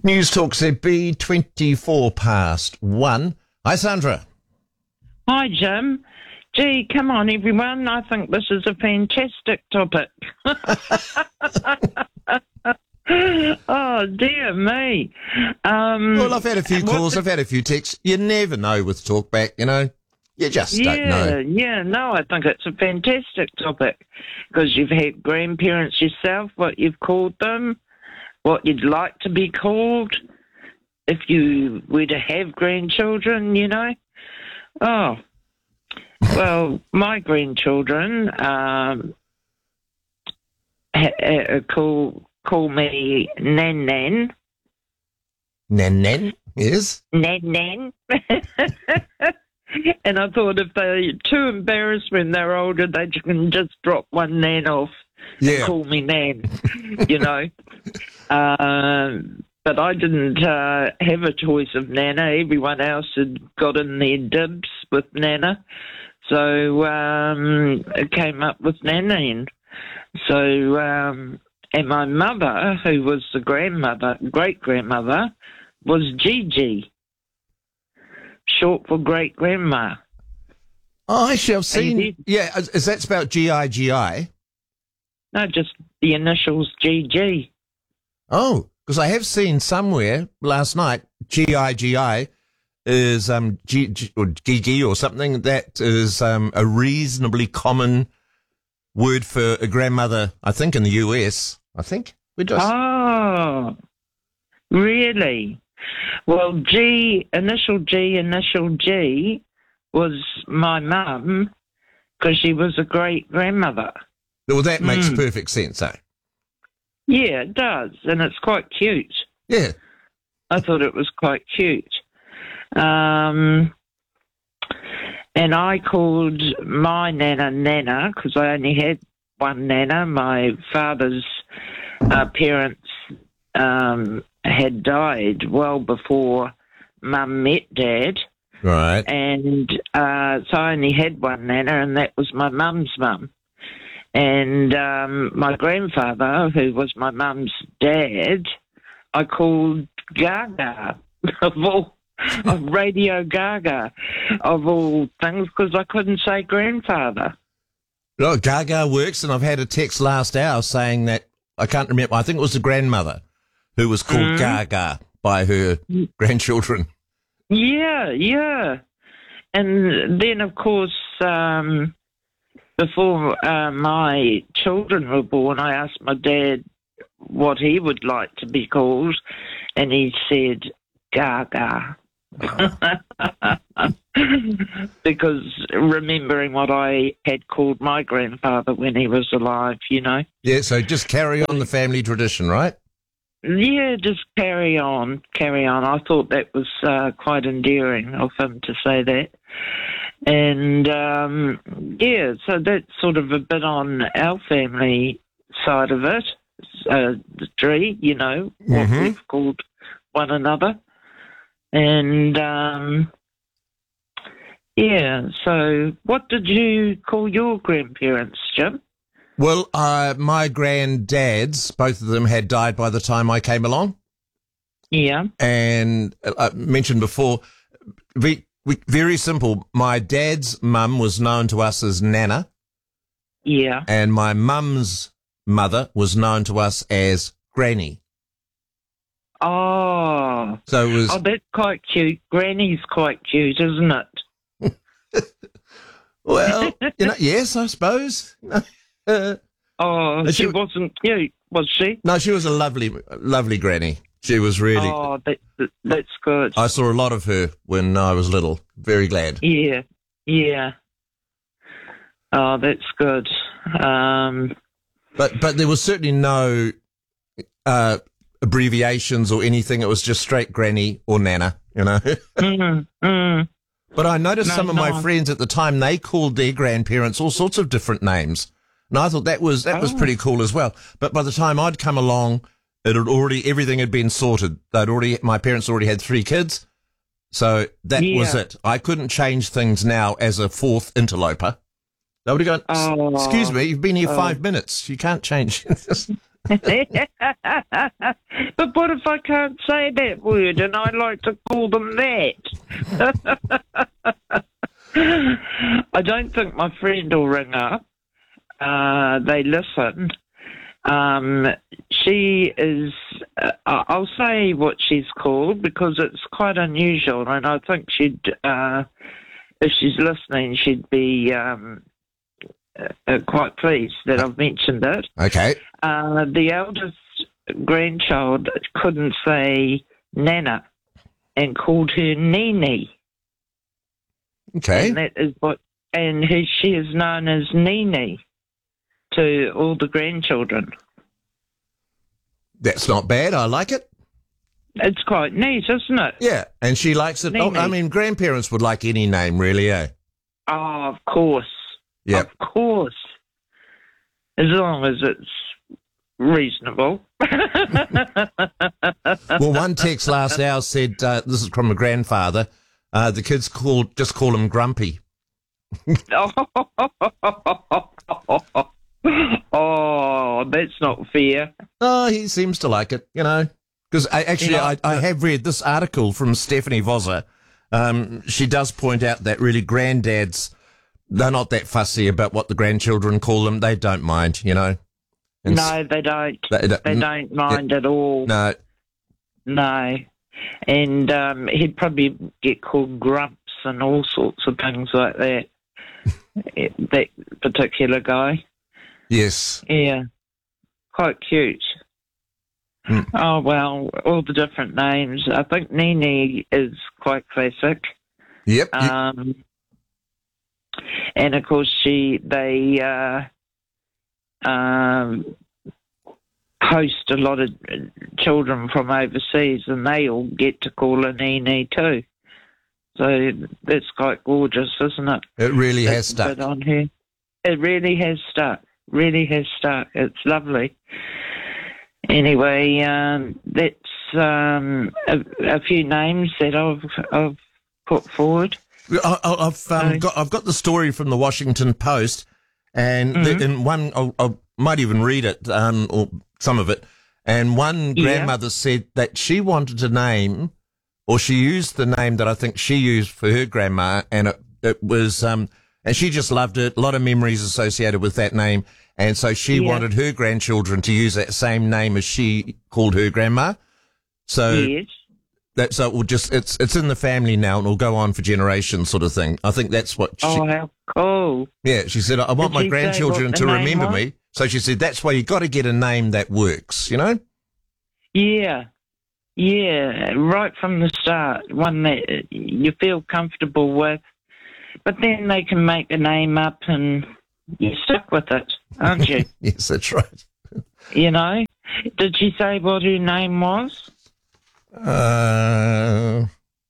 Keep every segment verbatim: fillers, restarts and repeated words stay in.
News Talk Z B, twenty-four past one. Hi, Sandra. Hi, Jim. Gee, come on, everyone. I think this is a fantastic topic. Oh, dear me. Um, Well, I've had a few calls, I've had a few texts. You never know with Talkback, you know. You just yeah, don't know. Yeah, no, I think it's a fantastic topic because you've had grandparents yourself, what you've called them, what you'd like to be called if you were to have grandchildren, you know. Oh, well, my grandchildren um, ha- ha- call call me Nan Nan. Nan Nan, yes? Nan Nan. And I thought if they're too embarrassed when they're older, they can just drop one Nan off Yeah. and call me Nan, you know. Um, but I didn't uh, have a choice of Nana. Everyone else had got in their dibs with Nana. So um, it came up with Nan Nan. So, um, and my mother, who was the grandmother, great-grandmother, was Gigi, short for great-grandma. Oh, actually, I've And you seen... did? Yeah, is, is that spelled G I G I? No, just the initials G G. Oh, because I have seen somewhere last night, G I G I is um, G, G, or G G or something. That is um, a reasonably common word for a grandmother, I think, in the U S. I think. We just... Oh, really? Well, G, initial G, initial G was my mum because she was a great-grandmother. Well, that makes Mm. perfect sense, eh? Yeah, it does, and it's quite cute. Yeah. I thought it was quite cute. Um, and I called my Nana Nana because I only had one Nana. My father's uh, parents um, had died well before Mum met Dad, Right. and uh, so I only had one Nana, and that was my mum's mum. And um, my grandfather, who was my mum's dad, I called Gaga of all, of Radio Gaga of all things, because I couldn't say grandfather. Oh, Gaga works, and I've had a text last hour saying that, I can't remember, I think it was the grandmother who was called Mm. Gaga by her grandchildren. Yeah, yeah. And then, of course, um, before uh, my children were born, I asked my dad what he would like to be called, and he said Gaga. Because remembering what I had called my grandfather when he was alive, you know. Yeah, so just carry on the family tradition, right? Yeah, just carry on, carry on. I thought that was uh, quite endearing of him to say that. And, um, yeah, so that's sort of a bit on our family side of it, uh, the tree, you know, what Mhm. we've called one another. And, um, yeah, so what did you call your grandparents, Jim? Well, uh, my granddads, both of them had died by the time I came along. Yeah. And uh, I mentioned before, we, we, very simple. My dad's mum was known to us as Nana, Yeah. and my mum's mother was known to us as Granny. Oh. So it was... Oh, that's quite cute. Granny's quite cute, isn't it? Well, you know, yes, I suppose. Uh, Oh, She she w- wasn't cute, was she? no, she was a lovely, lovely granny. She was really... Oh, that, that, that's good. I saw a lot of her when I was little. Very glad. Yeah, yeah. Oh, that's good. Um, But but there was certainly no uh, abbreviations or anything. It was just straight granny or nana, you know. mm, mm. But I noticed No, some of my no. friends at the time, they called their grandparents all sorts of different names. And I thought that was that was Oh. pretty cool as well. But by the time I'd come along, it had already everything had been sorted. They'd already my parents already had three kids, so that was Yeah. it. I couldn't change things now as a fourth interloper. They would have gone, "S- Oh. excuse me, you've been here Oh. five minutes. You can't change." But what if I I can't say that word, and I like to call them that. I don't think my friend will ring up. Uh, they listen. Um, she is, uh, I'll say what she's called because it's quite unusual, and I think she'd, uh, if she's listening, she'd be um, uh, quite pleased that I've mentioned it. Okay. Uh, the eldest grandchild couldn't say Nana and called her Nini. Okay. And that is what, and he, she is known as Nini to all the grandchildren. That's not bad. I like it. It's quite neat, isn't it? Yeah, and she likes it. Oh, I mean, grandparents would like any name, really, eh? Oh, of course. Yeah. Of course. As long as it's reasonable. Well, one text last hour said, uh, this is from a grandfather, uh, the kids call just call him Grumpy. Oh, that's not fair. Oh, he seems to like it, you know. Because I, actually, You know, I, I have read this article from Stephanie Voser. Um, she does point out that really granddads, they're not that fussy about what the grandchildren call them. They don't mind, you know. And no, they don't. They, They, don't- don't mind at all. No. No. And um, he'd probably get called Grumps and all sorts of things like that. That particular guy. Yes. Yeah. Quite cute. Hmm. Oh, well, all the different names. I think Nini is quite classic. Yep. you- Um, and, of course, she they uh, um, host a lot of children from overseas, and they all get to call her Nini too. So that's quite gorgeous, isn't it? it really has That's stuck. put on here. It really has stuck. Really has stuck. It's lovely. Anyway, um, that's um, a, a few names that I've, I've put forward. I, I- I've um, Sorry. got I've got the story from the Washington Post, and the, Mm-hmm. in one I, I might even read it, um, or some of it. And one Yeah. grandmother said that she wanted a name, or she used the name that I think she used for her grandma, and it, it was um, and she just loved it. A lot of memories associated with that name, and so she Yeah. wanted her grandchildren to use that same name as she called her grandma. So. Yes. That, so it will just, it's, it's in the family now and it'll go on for generations sort of thing. I think that's what she, Oh, how cool. yeah, she said, I want Did my she say grandchildren what to the name remember was? me. So she said, that's why you got to get a name that works, you know? Yeah. Yeah, right from the start, one that you feel comfortable with. But then they can make the name up and you're stuck with it, aren't you? Yes, that's right. You know? Did she say what her name was? Uh,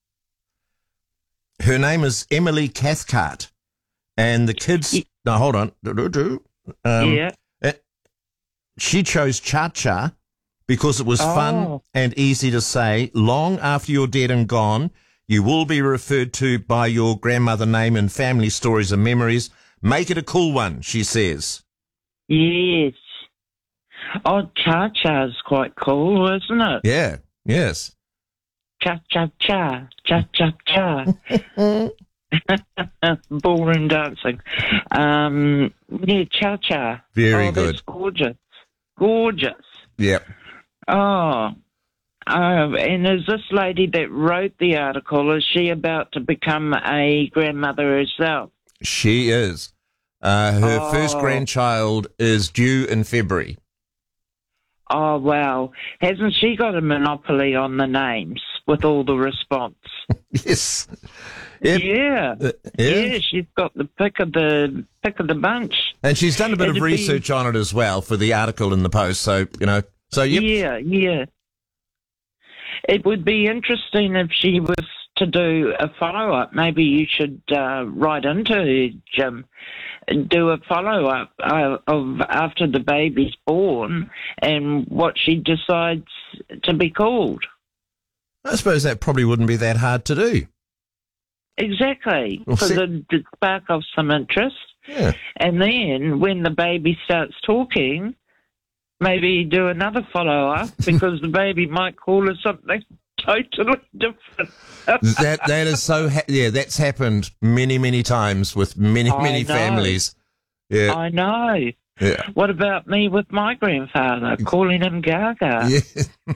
her name is Emily Cathcart. And the kids, no, hold on. Do-do-do. Um, yeah. She chose Cha Cha because it was fun Oh. and easy to say. Long after you're dead and gone, you will be referred to by your grandmother name in family stories and memories. Make it a cool one, she says. Yes. Oh, Cha Cha's quite cool, isn't it? Yeah, yes. Cha Cha Cha, Cha Cha Cha. Ballroom dancing. Um, yeah, Cha Cha. Very oh, good. That's gorgeous. Gorgeous. Yep. Oh. Oh, and is this lady that wrote the article, is she about to become a grandmother herself? She is. Uh, her Oh. first grandchild is due in February. Oh, wow. Hasn't she got a monopoly on the names with all the response? Yes. Yep. Yeah. Uh, yeah. yeah. she's got the pick of the pick of the bunch. And she's done a bit It'd of be- research on it as well for the article in the Post. So, you know, so yep. Yeah, yeah. It would be interesting if she was to do a follow-up. Maybe you should uh, write into her, Jim, and do a follow-up uh, of after the baby's born and what she decides to be called. I suppose that probably wouldn't be that hard to do. Exactly, Well, because see- it'd spark off some interest. Yeah. And then when the baby starts talking, maybe do another follow-up because the baby might call us something totally different. That that is so. Ha- yeah, that's happened many, many times with many, I many know. families. Yeah, I know. yeah, What about me with my grandfather, calling him Gaga? yeah.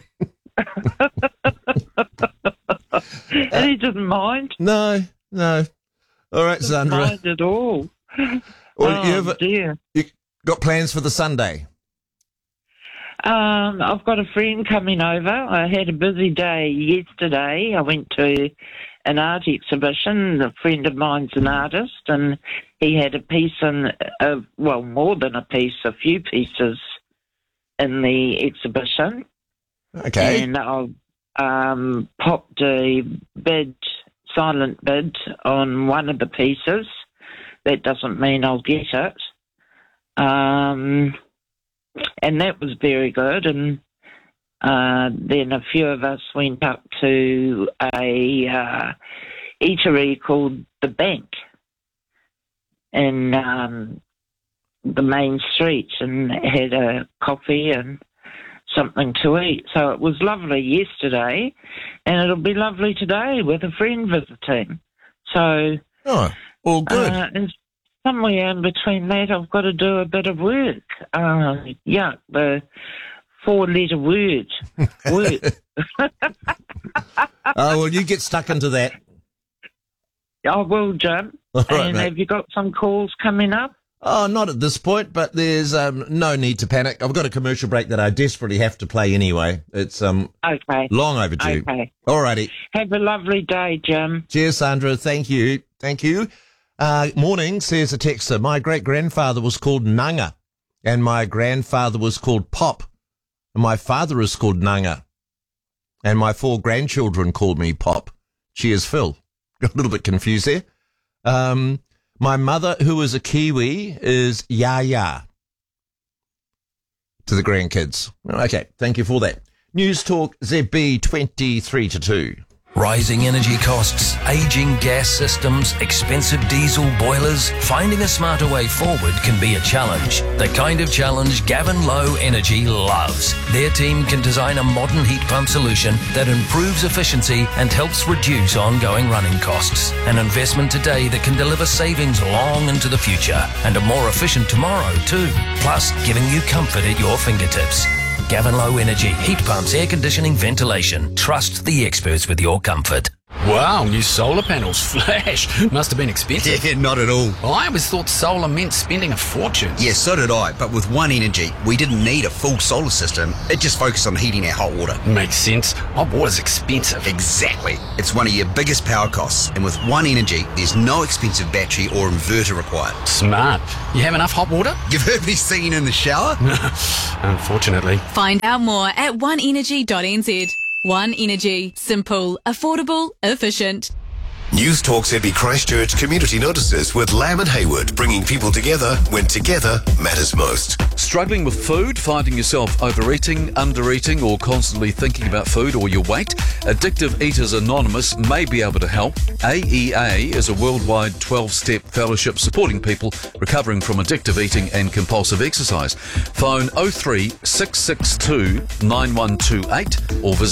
And he didn't mind. No, no. All right, Didn't Sandra. mind at all. Well, oh, you have dear. you got plans for the Sunday? Um, I've got a friend coming over. I had a busy day yesterday. I went to an art exhibition. A friend of mine's an artist, and he had a piece in, uh, well, more than a piece, a few pieces in the exhibition. Okay. And I um, popped a bid, silent bid, on one of the pieces. That doesn't mean I'll get it. Um... And that was very good. And uh, then a few of us went up to a uh, eatery called The Bank in um, the main street and had a coffee and something to eat. So it was lovely yesterday, and it'll be lovely today with a friend visiting. So, Oh, all good. Uh, and somewhere in between that, I've got to do a bit of work. Uh, yeah, the four-letter word, work. Oh, well, you get stuck into that. I will, Jim. All right, and mate. have you got some calls coming up? Oh, not at this point, but there's um, no need to panic. I've got a commercial break that I desperately have to play anyway. It's um Okay. long overdue. Okay. All righty. Have a lovely day, Jim. Cheers, Sandra. Thank you. Thank you. Uh, morning, says a texter. My great-grandfather was called Nanga, and my grandfather was called Pop, and my father is called Nanga, and my four grandchildren called me Pop. Cheers, Phil. Got a little bit confused there. Um, my mother, who is a Kiwi, is Yaya to the grandkids. Okay, thank you for that. News Talk Z B twenty-three to two. Rising energy costs, aging gas systems, expensive diesel boilers. Finding a smarter way forward can be a challenge. The kind of challenge Gavin Low Energy loves. Their team can design a modern heat pump solution that improves efficiency and helps reduce ongoing running costs. An investment today that can deliver savings long into the future and a more efficient tomorrow too. Plus, giving you comfort at your fingertips. Gavin Low Energy, heat pumps, air conditioning, ventilation. Trust the experts with your comfort. Wow, new solar panels. Flash. Must have been expensive. Yeah, not at all. I always thought solar meant spending a fortune. Yeah, so did I. But with One Energy, we didn't need a full solar system. It just focused on heating our hot water. Makes sense. Hot water's expensive. Exactly. It's one of your biggest power costs. And with One Energy, there's no expensive battery or inverter required. Smart. You have enough hot water? You've heard me singing in the shower? Unfortunately. Find out more at one energy dot n z. One Energy. Simple, affordable, efficient. News Talk Z B Christchurch Community Notices with Lamb and Hayward, bringing people together when together matters most. Struggling with food, finding yourself overeating, undereating, or constantly thinking about food or your weight? Addictive Eaters Anonymous may be able to help. A E A is a worldwide twelve-step fellowship supporting people recovering from addictive eating and compulsive exercise. Phone oh three six six two nine one two eight or visit